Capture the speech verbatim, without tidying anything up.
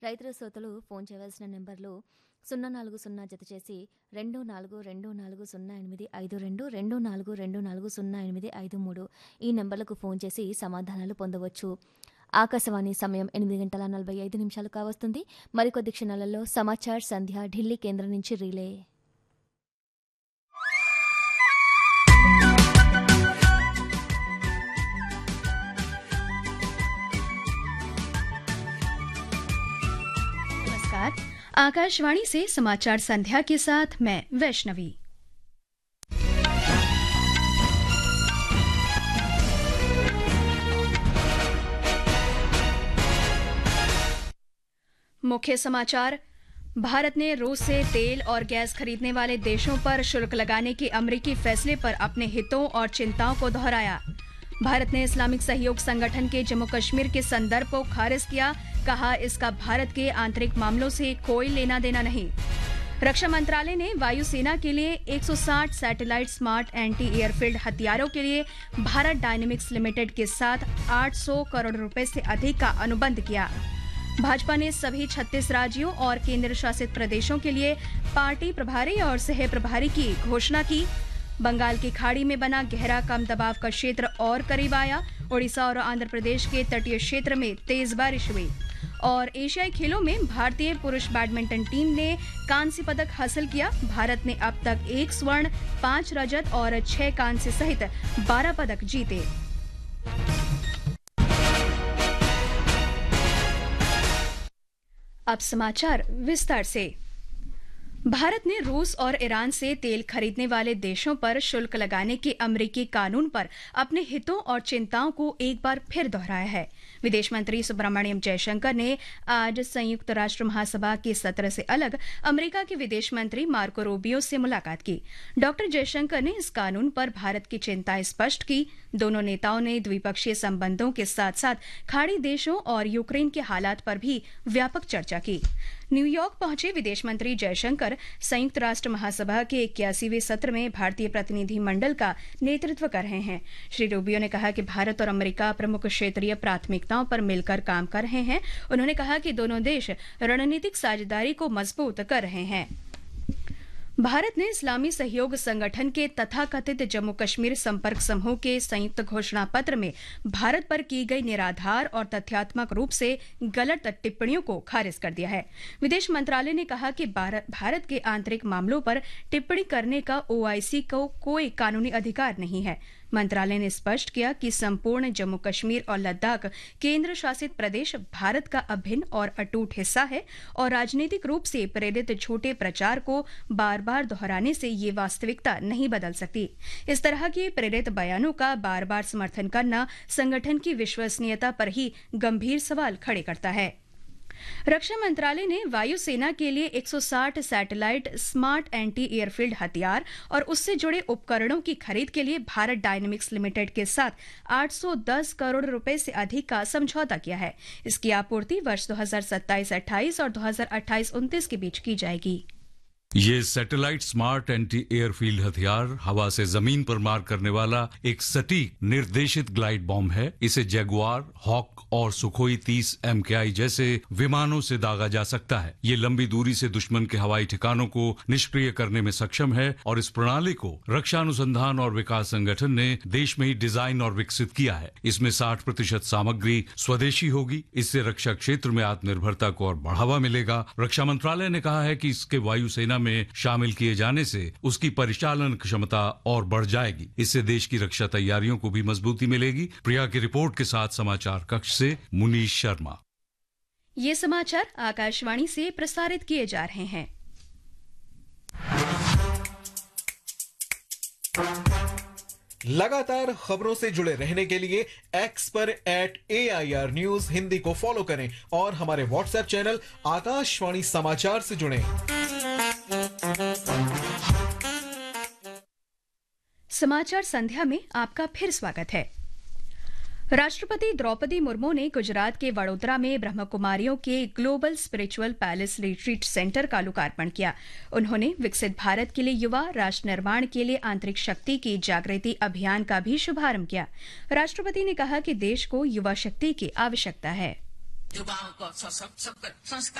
రైతుల శ్రోతలు ఫోన్ చేయవలసిన నెంబర్లు సున్నా నాలుగు సున్నా జత చేసి రెండు నాలుగు రెండు నాలుగు సున్నా ఎనిమిది ఐదు రెండు రెండు నాలుగు రెండు నాలుగు సున్నా ఎనిమిది ఐదు మూడు ఈ నెంబర్లకు ఫోన్ చేసి సమాధానాలు పొందవచ్చు. ఆకాశవాణి సమయం ఎనిమిది గంటల నలభై ఐదు నిమిషాలు కావస్తుంది. మరికొద్ది క్షణాలలో సమాచార్ సంధ్య ఢిల్లీ కేంద్రం నుంచి రిలే. आकाशवाणी से समाचार संध्या के साथ मैं वैष्णवी। मुख्य समाचार। भारत ने रूस से तेल और गैस खरीदने वाले देशों पर शुल्क लगाने के अमेरिकी फैसले पर अपने हितों और चिंताओं को दोहराया। भारत ने इस्लामिक सहयोग संगठन के जम्मू कश्मीर के संदर्भ को खारिज किया, कहा इसका भारत के आंतरिक मामलों से कोई लेना देना नहीं। रक्षा मंत्रालय ने वायुसेना के लिए एक सौ साठ सैटेलाइट स्मार्ट एंटी एयरफील्ड हथियारों के लिए भारत डायनेमिक्स लिमिटेड के साथ आठ सौ करोड़ रुपए से अधिक का अनुबंध किया। भाजपा ने सभी छत्तीस राज्यों और केंद्र शासित प्रदेशों के लिए पार्टी प्रभारी और सह प्रभारी की घोषणा की। बंगाल की खाड़ी में बना गहरा कम दबाव का क्षेत्र और करीब आया। ओडिशा और आंध्र प्रदेश के तटीय क्षेत्र में तेज बारिश हुई। और एशियाई खेलों में भारतीय पुरुष बैडमिंटन टीम ने कांस्य पदक हासिल किया। भारत ने अब तक एक स्वर्ण, पांच रजत और छह कांस्य सहित बारह पदक जीते। अब समाचार विस्तार से। भारत ने रूस और ईरान से तेल खरीदने वाले देशों पर शुल्क लगाने के अमेरिकी कानून पर अपने हितों और चिंताओं को एक बार फिर दोहराया है। विदेश मंत्री सुब्रमण्यम जयशंकर ने आज संयुक्त राष्ट्र महासभा के सत्र से अलग अमेरिका के विदेश मंत्री मार्को रूबियो से मुलाकात की। डॉक्टर जयशंकर ने इस कानून पर भारत की चिंताएं स्पष्ट की। दोनों नेताओं ने द्विपक्षीय संबंधों के साथ साथ खाड़ी देशों और यूक्रेन के हालात पर भी व्यापक चर्चा की। न्यूयॉर्क पहुंचे विदेश मंत्री जयशंकर संयुक्त राष्ट्र महासभा के इक्यासीवें सत्र में भारतीय प्रतिनिधि मंडल का नेतृत्व कर रहे हैं। श्री रूबियो ने कहा कि भारत और अमेरिका प्रमुख क्षेत्रीय प्राथमिकताओं पर मिलकर काम कर रहे हैं। उन्होंने कहा कि दोनों देश रणनीतिक साझेदारी को मजबूत कर रहे हैं। भारत ने इस्लामी सहयोग संगठन के तथाकथित जम्मू कश्मीर संपर्क समूह के संयुक्त घोषणा पत्र में भारत पर की गई निराधार और तथ्यात्मक रूप से गलत टिप्पणियों को खारिज कर दिया है। विदेश मंत्रालय ने कहा कि भारत के आंतरिक मामलों पर टिप्पणी करने का ओआईसी को कोई कानूनी अधिकार नहीं है। मंत्रालय ने स्पष्ट किया कि संपूर्ण जम्मू कश्मीर और लद्दाख केंद्र शासित प्रदेश भारत का अभिन्न और अटूट हिस्सा है और राजनीतिक रूप से प्रेरित झूठे प्रचार को बार बार दोहराने से ये वास्तविकता नहीं बदल सकती। इस तरह के प्रेरित बयानों का बार बार समर्थन करना संगठन की विश्वसनीयता पर ही गंभीर सवाल खड़े करता है। रक्षा मंत्रालय ने वायुसेना के लिए एक सौ साठ सैटेलाइट स्मार्ट एंटी एयरफील्ड हथियार और उससे जुड़े उपकरणों की खरीद के लिए भारत डायनेमिक्स लिमिटेड के साथ आठ सौ दस करोड़ रुपए से अधिक का समझौता किया है। इसकी आपूर्ति वर्ष दो हज़ार सत्ताईस अट्ठाईस और दो हज़ार अट्ठाईस उनतीस के बीच की जाएगी। ये सैटेलाइट स्मार्ट एंटी एयरफील्ड हथियार हवा से जमीन पर मार करने वाला एक सटीक निर्देशित ग्लाइड बॉम्ब है। इसे जगुआर, हॉक और सुखोई तीस एम के आई जैसे विमानों से दागा जा सकता है। ये लंबी दूरी से दुश्मन के हवाई ठिकानों को निष्क्रिय करने में सक्षम है और इस प्रणाली को रक्षा अनुसंधान और विकास संगठन ने देश में ही डिजाइन और विकसित किया है। इसमें साठ प्रतिशत सामग्री स्वदेशी होगी। इससे रक्षा क्षेत्र में आत्मनिर्भरता को और बढ़ावा मिलेगा। रक्षा मंत्रालय ने कहा है कि इसके वायुसेना में शामिल किए जाने से उसकी परिचालन क्षमता और बढ़ जाएगी। इससे देश की रक्षा तैयारियों को भी मजबूती मिलेगी। प्रिया की रिपोर्ट के साथ समाचार कक्ष से मुनीश शर्मा। ये समाचार आकाशवाणी से प्रसारित किए जा रहे हैं। लगातार खबरों से जुड़े रहने के लिए एक्स पर eight A I R news Hindi को फॉलो करें और हमारे व्हाट्सएप चैनल आकाशवाणी समाचार से जुड़ें। समाचार संध्या में आपका फिर स्वागत है। राष्ट्रपति द्रौपदी मुर्मू ने गुजरात के वडोदरा में ब्रह्मकुमारियों के global spiritual palace retreat centre का लोकार्पण किया। उन्होंने विकसित भारत के लिए युवा राष्ट्र निर्माण के लिए आंतरिक शक्ति की जागृति अभियान का भी शुभारंभ किया। राष्ट्रपति ने कहा कि देश को युवा शक्ति की आवश्यकता है। युवाओं को सशक्त संस्कार